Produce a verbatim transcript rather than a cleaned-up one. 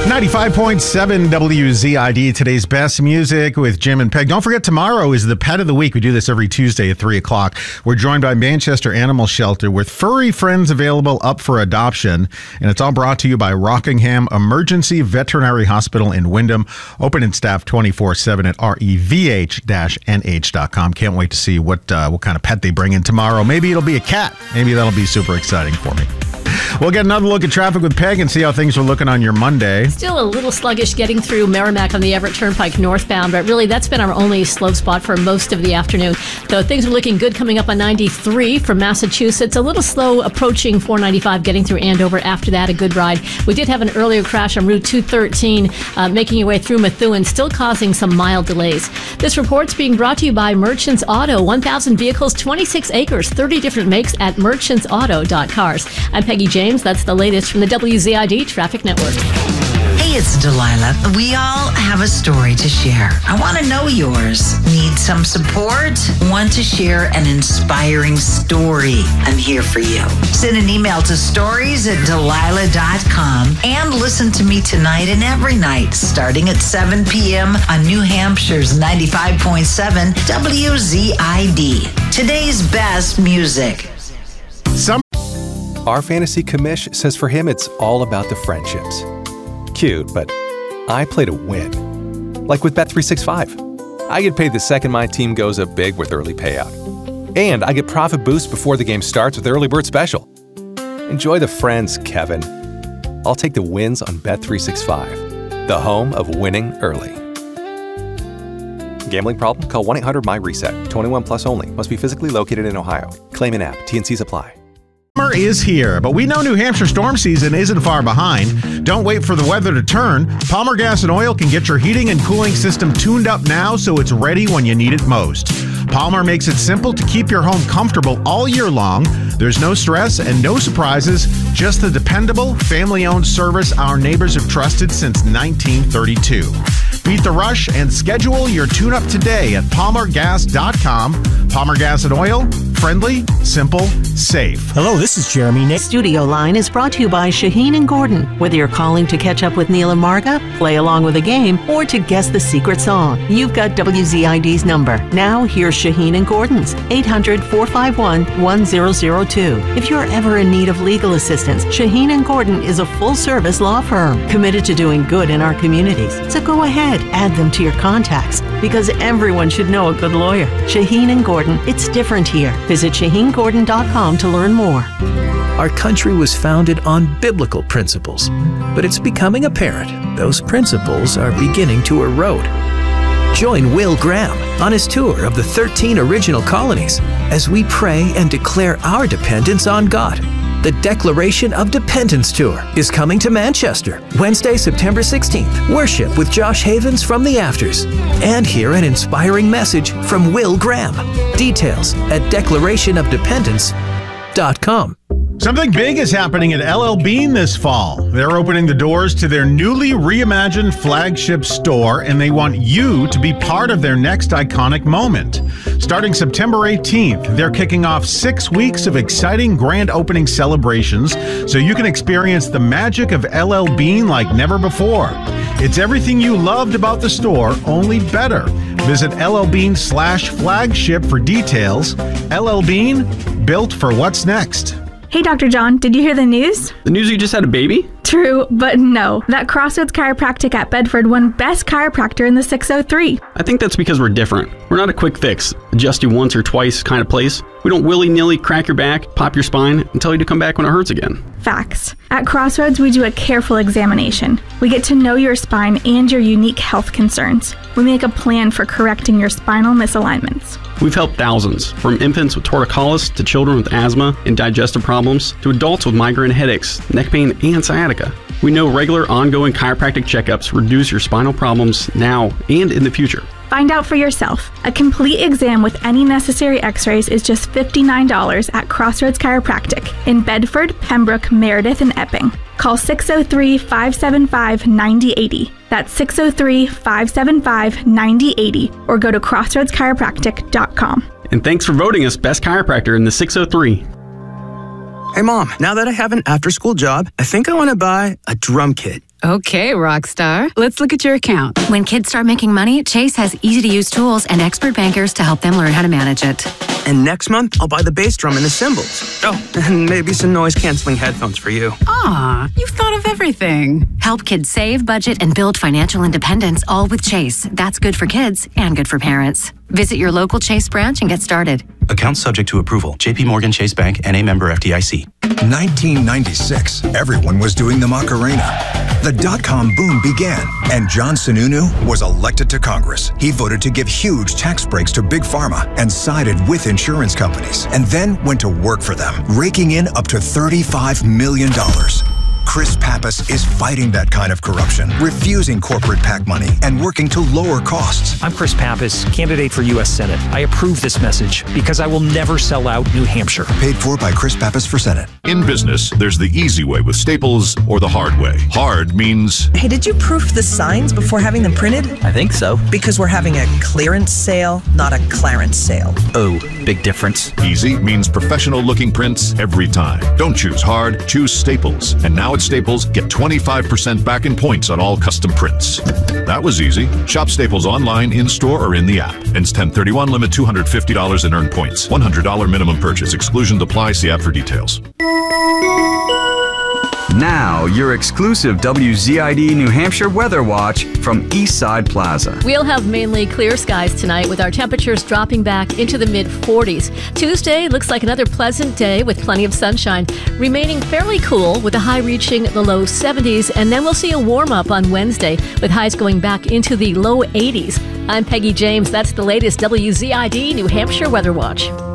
ninety-five point seven W Z I D, today's best music with Jim and Peg. Don't forget, tomorrow is the Pet of the Week. We do this every Tuesday at three o'clock. We're joined by Manchester Animal Shelter with furry friends available up for adoption. And it's all brought to you by Rockingham Emergency Veterinary Hospital in Wyndham. Open and staffed twenty-four seven at R E V H dash N H dot com. Can't wait to see what, uh, what kind of pet they bring in tomorrow. Maybe it'll be a cat. Maybe that'll be super exciting for me. We'll get another look at traffic with Peg and see how things are looking on your Monday. Still a little sluggish getting through Merrimack on the Everett Turnpike northbound, but really that's been our only slow spot for most of the afternoon. Though things are looking good coming up on ninety-three from Massachusetts. A little slow approaching four ninety-five, getting through Andover. After that, a good ride. We did have an earlier crash on Route two thirteen, uh, making your way through Methuen, still causing some mild delays. This report's being brought to you by Merchants Auto. one thousand vehicles, twenty-six acres, thirty different makes at merchants auto dot cars. I'm Peggy James. That's the latest from the W Z I D Traffic Network. Hey, it's Delilah. We all have a story to share. I want to know yours. Need some support? Want to share an inspiring story? I'm here for you. Send an email to stories at delilah dot com and listen to me tonight and every night starting at seven p.m. on New Hampshire's ninety-five point seven W Z I D. Today's best music. Some Our fantasy commish says for him it's all about the friendships. Cute, but I play to win. Like with Bet three sixty-five. I get paid the second my team goes up big with early payout. And I get profit boost before the game starts with Early Bird Special. Enjoy the friends, Kevin. I'll take the wins on Bet three sixty-five, the home of winning early. Gambling problem? Call one eight hundred M Y reset. twenty-one plus only. Must be physically located in Ohio. Claim in app. T and Cs apply. Summer is here, but we know New Hampshire storm season isn't far behind. Don't wait for the weather to turn. Palmer Gas and Oil can get your heating and cooling system tuned up now so it's ready when you need it most. Palmer makes it simple to keep your home comfortable all year long. There's no stress and no surprises, just the dependable, family-owned service our neighbors have trusted since nineteen thirty-two. Beat the rush and schedule your tune-up today at palmer gas dot com. Palmer Gas and Oil, friendly, simple, safe. Hello, this is Jeremy Nick. Studio Line is brought to you by Shaheen and Gordon. Whether you're calling to catch up with Neil and Marga, play along with a game, or to guess the secret song, you've got W Z I D's number. Now, here's Shaheen and Gordon's, eight hundred, four five one, one zero zero two. If you're ever in need of legal assistance, Shaheen and Gordon is a full-service law firm committed to doing good in our communities. So go ahead, add them to your contacts, because everyone should know a good lawyer. Shaheen and Gordon, it's different here. Visit shaheen gordon dot com to learn more. Our country was founded on biblical principles, but it's becoming apparent those principles are beginning to erode. Join Will Graham on his tour of the thirteen original colonies as we pray and declare our dependence on God. The Declaration of Dependence Tour is coming to Manchester, Wednesday, September sixteenth. Worship with Josh Havens from the Afters. And hear an inspiring message from Will Graham. Details at declaration of dependence dot com. Something big is happening at L L Bean this fall. They're opening the doors to their newly reimagined flagship store, and they want you to be part of their next iconic moment. Starting September eighteenth, they're kicking off six weeks of exciting grand opening celebrations so you can experience the magic of L L Bean like never before. It's everything you loved about the store, only better. Visit L L Bean slash flagship for details. L L Bean, built for what's next. Hey, Doctor John, did you hear the news? The news you just had a baby? True, but no. That Crossroads Chiropractic at Bedford won Best Chiropractor in the six oh three. I think that's because we're different. We're not a quick fix, adjust you once or twice kind of place. We don't willy-nilly crack your back, pop your spine, and tell you to come back when it hurts again. Facts. At Crossroads, we do a careful examination. We get to know your spine and your unique health concerns. We make a plan for correcting your spinal misalignments. We've helped thousands, from infants with torticollis to children with asthma and digestive problems to adults with migraine headaches, neck pain, and sciatica. We know regular ongoing chiropractic checkups reduce your spinal problems now and in the future. Find out for yourself. A complete exam with any necessary x-rays is just fifty-nine dollars at Crossroads Chiropractic in Bedford, Pembroke, Meredith, and Epping. Call six oh three, five seven five, nine oh eight oh. That's six oh three, five seven five, nine oh eight oh or go to crossroads chiropractic dot com. And thanks for voting us Best Chiropractor in the six oh three. Hey Mom, now that I have an after-school job, I think I want to buy a drum kit. Okay, rock star. Let's look at your account. When kids start making money, Chase has easy-to-use tools and expert bankers to help them learn how to manage it. And next month, I'll buy the bass drum and the cymbals. Oh, and maybe some noise-canceling headphones for you. Aw, you've thought of everything. Help kids save, budget, and build financial independence, all with Chase. That's good for kids and good for parents. Visit your local Chase branch and get started. Account subject to approval. J P Morgan Chase Bank, N A member F D I C. nineteen ninety-six, everyone was doing the Macarena. The dot-com boom began, and John Sununu was elected to Congress. He voted to give huge tax breaks to Big Pharma and sided with insurance companies, and then went to work for them, raking in up to thirty-five million dollars. Chris Pappas is fighting that kind of corruption, refusing corporate PAC money, and working to lower costs. I'm Chris Pappas, candidate for U S Senate. I approve this message because I will never sell out New Hampshire. Paid for by Chris Pappas for Senate. In business, there's the easy way with Staples or the hard way. Hard means... Hey, did you proof the signs before having them printed? I think so. Because we're having a clearance sale, not a Clarence sale. Oh, big difference. Easy means professional-looking prints every time. Don't choose hard, choose Staples. And now at Staples, get twenty-five percent back in points on all custom prints. That was easy. Shop Staples online, in-store, or in the app. Ends ten thirty-one, limit two hundred fifty dollars in earned points. one hundred dollars minimum purchase. Exclusions apply. See app for details. Now, your exclusive W Z I D New Hampshire Weather Watch from Eastside Plaza. We'll have mainly clear skies tonight with our temperatures dropping back into the mid forties. Tuesday looks like another pleasant day with plenty of sunshine, remaining fairly cool with a high reaching the low seventies, and then we'll see a warm up on Wednesday with highs going back into the low eighties. I'm Peggy James. That's the latest W Z I D New Hampshire Weather Watch.